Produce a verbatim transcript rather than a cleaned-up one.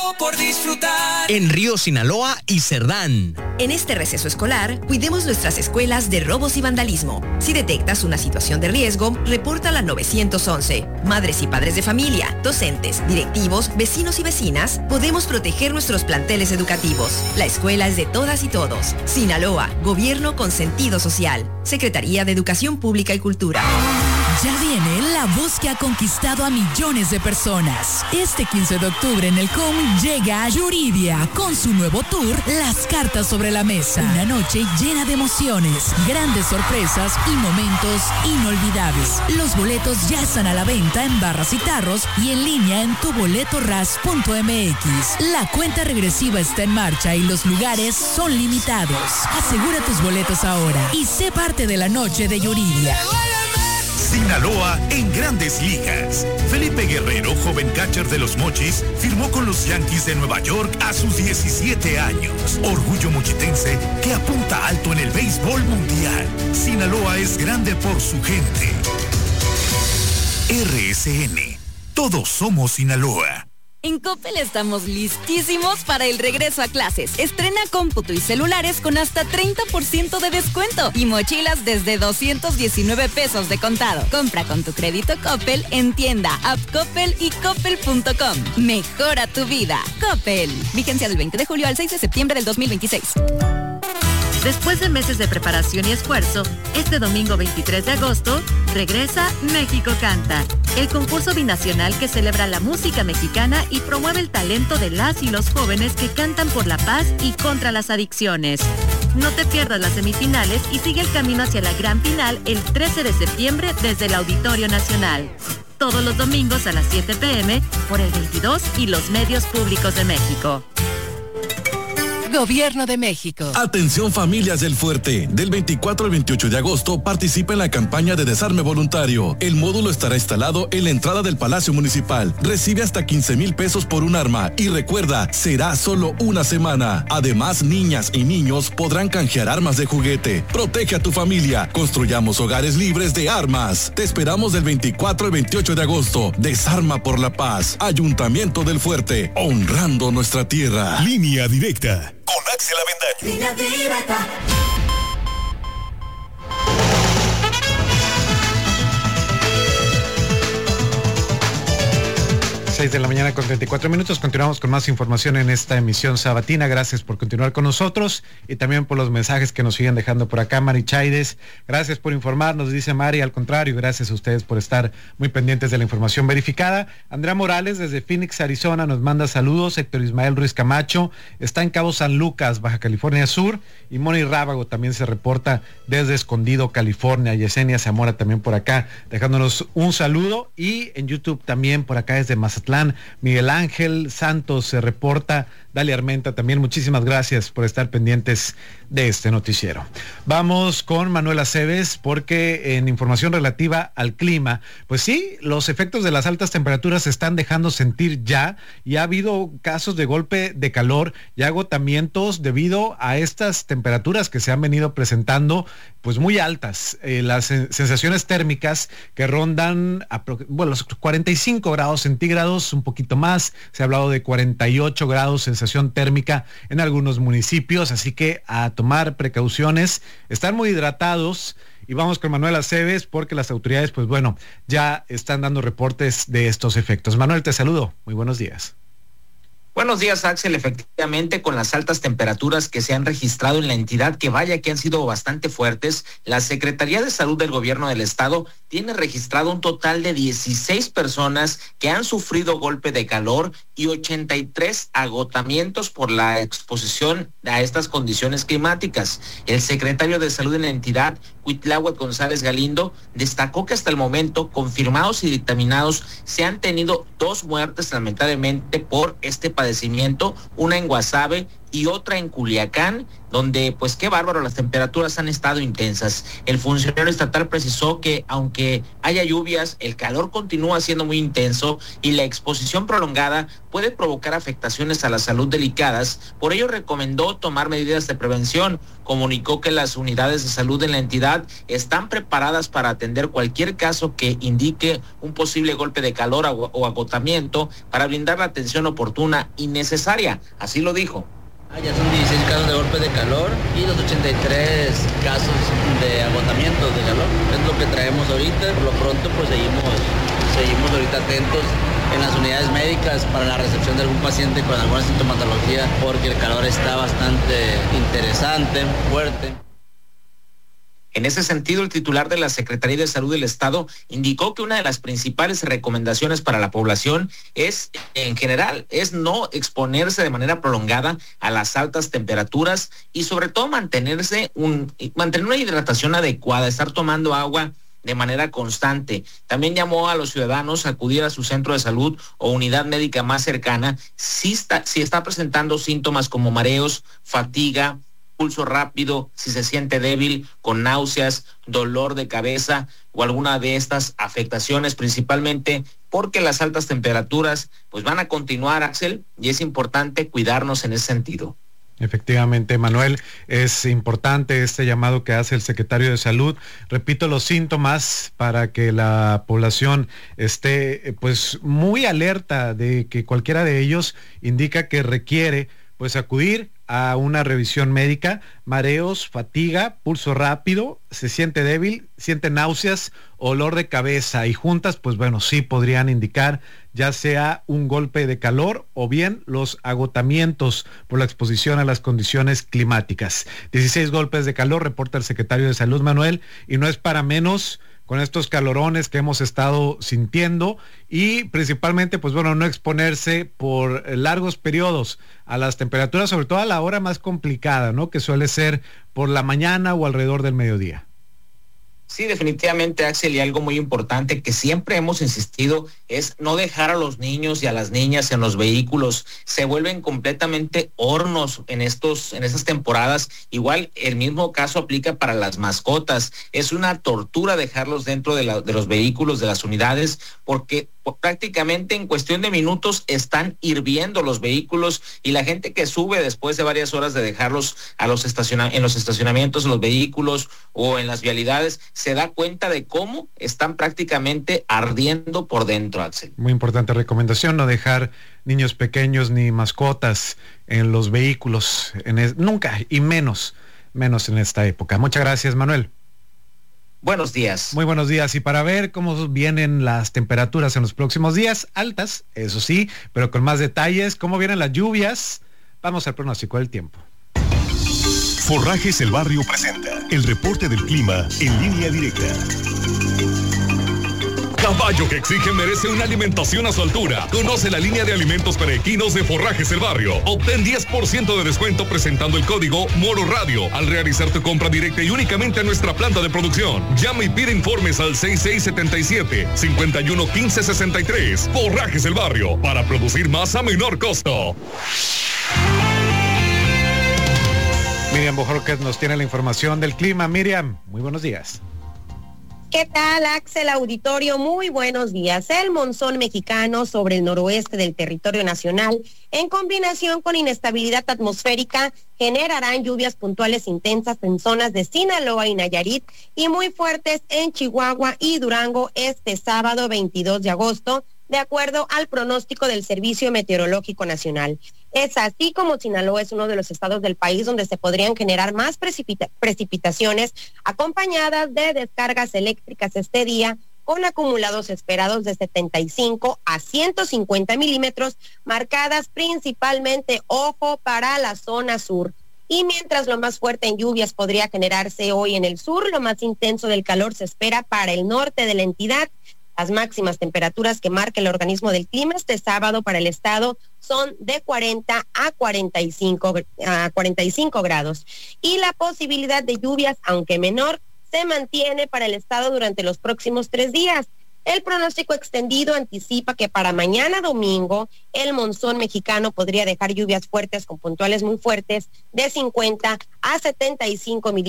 tiempo por disfrutar. En Río Sinaloa y Cerdán. En este receso escolar, cuidemos nuestras escuelas de robos y vandalismo. Si detectas una situación de riesgo, repórtala al nueve once. Madres y padres de familia, docentes, directivos, vecinos y vecinas, podemos proteger nuestros planteles educativos. La escuela es de todas y todos. Sinaloa, gobierno con sentido social. Secretaría de Educación Pública y Cultura. Ya viene la voz que ha conquistado a millones de personas. Este quince de octubre en el C O M llega Yuridia con su nuevo tour Las Cartas sobre la Mesa. Una noche llena de emociones, grandes sorpresas y momentos inolvidables. Los boletos ya están a la venta en barras y tarros y en línea en tu boleto ras punto m x. La cuenta regresiva está en marcha y los lugares son limitados. Asegura tus boletos ahora y sé parte de la noche de Yuridia. Sinaloa en Grandes Ligas. Felipe Guerrero, joven catcher de los Mochis, firmó con los Yankees de Nueva York a sus diecisiete años. Orgullo mochitense que apunta alto en el béisbol mundial. Sinaloa es grande por su gente. R S N. Todos somos Sinaloa. En Coppel estamos listísimos para el regreso a clases. Estrena cómputo y celulares con hasta treinta por ciento de descuento y mochilas desde doscientos diecinueve pesos de contado. Compra con tu crédito Coppel en tienda, app Coppel y coppel punto com. Mejora tu vida. Coppel. Vigencia del veinte de julio al seis de septiembre del dos mil veintiséis. Después de meses de preparación y esfuerzo, este domingo veintitrés de agosto, regresa México Canta, el concurso binacional que celebra la música mexicana y promueve el talento de las y los jóvenes que cantan por la paz y contra las adicciones. No te pierdas las semifinales y sigue el camino hacia la gran final el trece de septiembre desde el Auditorio Nacional. Todos los domingos a las siete pe eme por el veintidós y los medios públicos de México. Gobierno de México. Atención familias del Fuerte. Del veinticuatro al veintiocho de agosto participa en la campaña de desarme voluntario. El módulo estará instalado en la entrada del Palacio Municipal. Recibe hasta quince mil pesos por un arma y recuerda, será solo una semana. Además, niñas y niños podrán canjear armas de juguete. Protege a tu familia. Construyamos hogares libres de armas. Te esperamos del veinticuatro al veintiocho de agosto. Desarma por la paz. Ayuntamiento del Fuerte. Honrando nuestra tierra. Línea directa. Con Axel Avendaño. Línea directa. seis de la mañana con treinta y cuatro minutos. Continuamos con más información en esta emisión sabatina. Gracias por continuar con nosotros y también por los mensajes que nos siguen dejando por acá. Mari Chaides, gracias por informarnos, dice Mari. Al contrario, gracias a ustedes por estar muy pendientes de la información verificada. Andrea Morales desde Phoenix, Arizona, nos manda saludos. Héctor Ismael Ruiz Camacho está en Cabo San Lucas, Baja California Sur. Y Moni Rábago también se reporta desde Escondido, California. Yesenia Zamora también por acá dejándonos un saludo. Y en YouTube también por acá desde Mazatlán, Miguel Ángel Santos se reporta. Dale Armenta también, muchísimas gracias por estar pendientes de este noticiero. Vamos con Manuel Aceves porque en información relativa al clima, pues sí, los efectos de las altas temperaturas se están dejando sentir ya y ha habido casos de golpe de calor y agotamientos debido a estas temperaturas que se han venido presentando pues muy altas. Eh, las sensaciones térmicas que rondan a, bueno, los cuarenta y cinco grados centígrados, un poquito más, se ha hablado de cuarenta y ocho grados sensación térmica en algunos municipios, así que a tomar precauciones, estar muy hidratados. Y vamos con Manuel Aceves porque las autoridades, pues bueno, ya están dando reportes de estos efectos. Manuel, te saludo. Muy buenos días. Buenos días, Axel. Efectivamente, con las altas temperaturas que se han registrado en la entidad, que vaya que han sido bastante fuertes, la Secretaría de Salud del Gobierno del Estado tiene registrado un total de dieciséis personas que han sufrido golpe de calor y ochenta y tres agotamientos por la exposición a estas condiciones climáticas. El secretario de Salud en la entidad, Cuitláhuac González Galindo, destacó que hasta el momento, confirmados y dictaminados, se han tenido dos muertes lamentablemente por este padecimiento, una en Guasave y otra en Culiacán, donde pues qué bárbaro, las temperaturas han estado intensas. El funcionario estatal precisó que aunque haya lluvias, el calor continúa siendo muy intenso y la exposición prolongada puede provocar afectaciones a la salud delicadas. Por ello recomendó tomar medidas de prevención. Comunicó que las unidades de salud en la entidad están preparadas para atender cualquier caso que indique un posible golpe de calor o agotamiento para brindar la atención oportuna y necesaria. Así lo dijo. Ah, ya son dieciséis casos de golpe de calor y los ochenta y tres casos de agotamiento de calor. Es lo que traemos ahorita. Por lo pronto pues seguimos, seguimos ahorita atentos en las unidades médicas para la recepción de algún paciente con alguna sintomatología, porque el calor está bastante interesante, fuerte. En ese sentido, el titular de la Secretaría de Salud del Estado indicó que una de las principales recomendaciones para la población es, en general, es no exponerse de manera prolongada a las altas temperaturas y sobre todo mantenerse un, mantener una hidratación adecuada, estar tomando agua de manera constante. También llamó a los ciudadanos a acudir a su centro de salud o unidad médica más cercana si está, si está presentando síntomas como mareos, fatiga, pulso rápido, si se siente débil, con náuseas, dolor de cabeza o alguna de estas afectaciones, principalmente porque las altas temperaturas pues van a continuar, Axel, y es importante cuidarnos en ese sentido. Efectivamente, Manuel, es importante este llamado que hace el secretario de Salud. Repito los síntomas para que la población esté pues muy alerta de que cualquiera de ellos indica que requiere pues acudir a una revisión médica: mareos, fatiga, pulso rápido, se siente débil, siente náuseas, olor de cabeza, y juntas pues bueno, sí podrían indicar ya sea un golpe de calor o bien los agotamientos por la exposición a las condiciones climáticas. dieciséis golpes de calor reporta el secretario de Salud, Manuel, y no es para menos con estos calorones que hemos estado sintiendo, y principalmente pues bueno, no exponerse por largos periodos a las temperaturas, sobre todo a la hora más complicada, ¿no?, que suele ser por la mañana o alrededor del mediodía. Sí, definitivamente, Axel, y algo muy importante que siempre hemos insistido es no dejar a los niños y a las niñas en los vehículos. Se vuelven completamente hornos en estos, en estas temporadas. Igual el mismo caso aplica para las mascotas. Es una tortura dejarlos dentro de, la, de los vehículos, de las unidades, porque prácticamente en cuestión de minutos están hirviendo los vehículos, y la gente que sube después de varias horas de dejarlos a los estaciona, en los estacionamientos, en los vehículos o en las vialidades, se da cuenta de cómo están prácticamente ardiendo por dentro, Axel. Muy importante recomendación, no dejar niños pequeños ni mascotas en los vehículos, en es, nunca, y menos, menos en esta época. Muchas gracias, Manuel. Buenos días. Muy buenos días. Y para ver cómo vienen las temperaturas en los próximos días, altas, eso sí, pero con más detalles, cómo vienen las lluvias, vamos al pronóstico del tiempo. Forrajes El Barrio presenta el reporte del clima en línea directa. Caballo que exige merece una alimentación a su altura. Conoce la línea de alimentos perequinos de Forrajes El Barrio. Obtén diez por ciento de descuento presentando el código Moro Radio al realizar tu compra directa y únicamente a nuestra planta de producción. Llama y pide informes al seis seis siete siete, cinco uno uno, uno cinco seis tres. Forrajes El Barrio, para producir más a menor costo. Miriam Bojorquez nos tiene la información del clima. Miriam, muy buenos días. ¿Qué tal, Axel, auditorio? Muy buenos días. El monzón mexicano sobre el noroeste del territorio nacional, en combinación con inestabilidad atmosférica, generarán lluvias puntuales intensas en zonas de Sinaloa y Nayarit y muy fuertes en Chihuahua y Durango este sábado veintidós de agosto, de acuerdo al pronóstico del Servicio Meteorológico Nacional. Es así como Sinaloa es uno de los estados del país donde se podrían generar más precipita- precipitaciones acompañadas de descargas eléctricas este día, con acumulados esperados de setenta y cinco a ciento cincuenta milímetros, marcadas principalmente, ojo, para la zona sur. Y mientras lo más fuerte en lluvias podría generarse hoy en el sur, lo más intenso del calor se espera para el norte de la entidad. Las máximas temperaturas que marca el organismo del clima este sábado para el estado son de cuarenta a cuarenta y cinco grados. Y la posibilidad de lluvias, aunque menor, se mantiene para el estado durante los próximos tres días. El pronóstico extendido anticipa que para mañana domingo el monzón mexicano podría dejar lluvias fuertes con puntuales muy fuertes de cincuenta a setenta y cinco milímetros